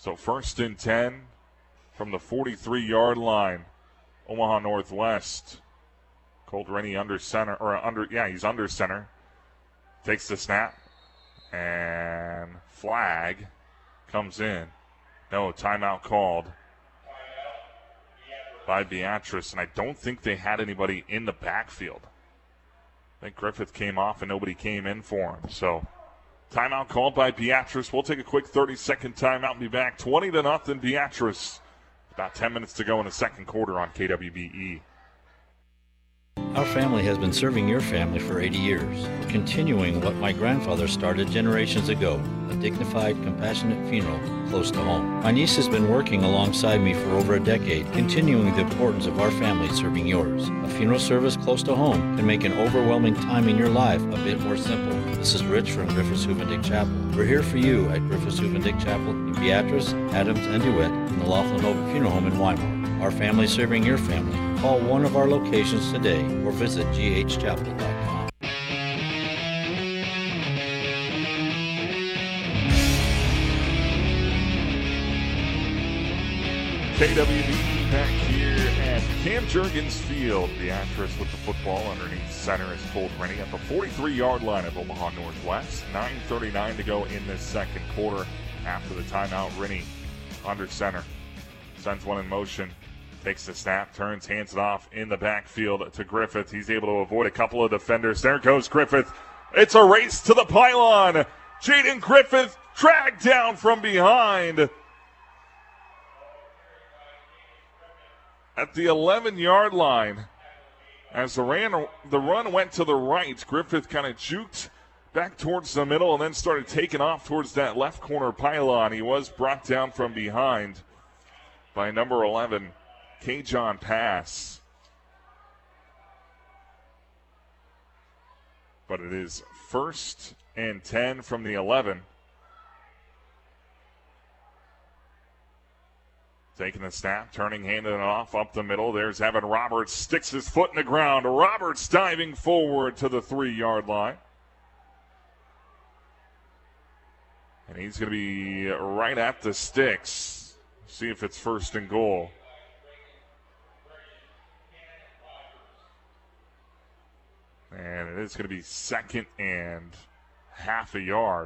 So 1st and 10 from the 43-yard line. Omaha Northwest. Colt Rennie under center, he's under center. Takes the snap, and flag comes in. No, timeout called by Beatrice, and I don't think they had anybody in the backfield. I think Griffith came off and nobody came in for him. So timeout called by Beatrice. We'll take a quick 30-second timeout and be back. 20-0 Beatrice. About 10 minutes to go in the second quarter on KWBE. Our family has been serving your family for 80 years, continuing what my grandfather started generations ago, a dignified, compassionate funeral close to home. My niece has been working alongside me for over a decade, continuing the importance of our family serving yours. A funeral service close to home can make an overwhelming time in your life a bit more simple. This is Rich from Griffiths-Huvendick Chapel. We're here for you at Griffiths-Huvendick Chapel in Beatrice, Adams, and DeWitt, and the Laughlin Oak Funeral Home in Weimar. Our family serving your family. Call one of our locations today or visit ghchapel.com. KWB back here at Cam Jurgens Field. Beatrice with the football underneath center is Colt Rennie at the 43-yard line of Omaha Northwest. 9:39 to go in this second quarter after the timeout. Rennie under center. Sends one in motion. Takes the snap, turns, hands it off in the backfield to Griffith. He's able to avoid a couple of defenders. There goes Griffith. It's a race to the pylon. Jaden Griffith dragged down from behind. At the 11-yard line, as the run went to the right, Griffith kind of juked back towards the middle and then started taking off towards that left corner pylon. He was brought down from behind by number 11, Kajon Pass. But it is 1st and 10 from the 11. Taking the snap, turning, handing it off up the middle. There's Evan Roberts, sticks his foot in the ground. Roberts diving forward to the 3-yard line. And he's going to be right at the sticks. See if it's 1st and goal. And it is going to be 2nd and half a yard.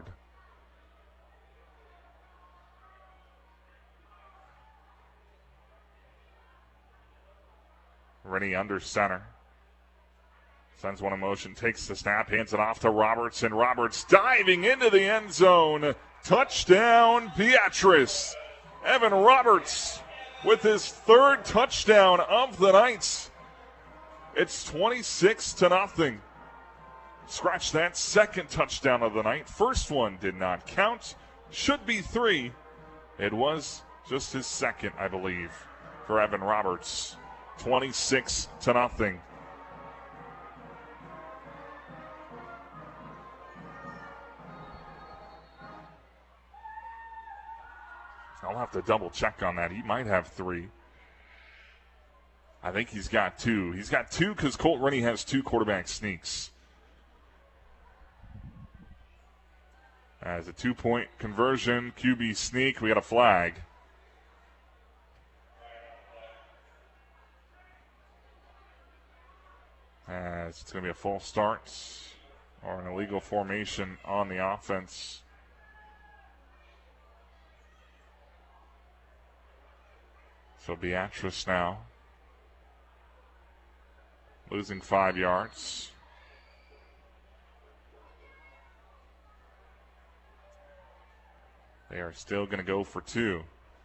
Rennie under center. Sends one in motion, takes the snap, hands it off to Roberts, and Roberts diving into the end zone. Touchdown, Beatrice. Evan Roberts with his 3rd touchdown of the night. It's 26-0. Scratch that, 2nd touchdown of the night. First one did not count. Should be 3. It was just his 2nd, I believe, for Evan Roberts. 26-0. I'll have to double check on that. He might have 3. I think he's got 2. He's got 2 because Colt Rennie has 2 quarterback sneaks. As a 2-point conversion, QB sneak, we got a flag. As it's going to be a false start or an illegal formation on the offense. So Beatrice now losing 5 yards. They are still going to go for 2.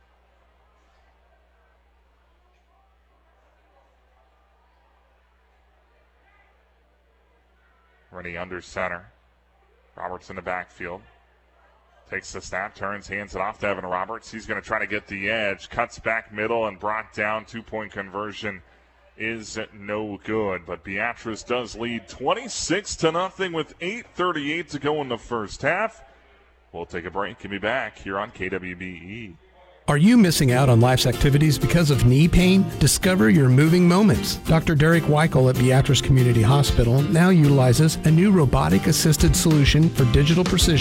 Rennie under center. Roberts in the backfield. Takes the snap, turns, hands it off to Evan Roberts. He's going to try to get the edge. Cuts back middle and brought down. 2-point conversion is no good. But Beatrice does lead 26-0 with 8:38 to go in the first half. We'll take a break and be back here on KWBE. Are you missing out on life's activities because of knee pain? Discover your moving moments. Dr. Derek Weichel at Beatrice Community Hospital now utilizes a new robotic-assisted solution for digital precision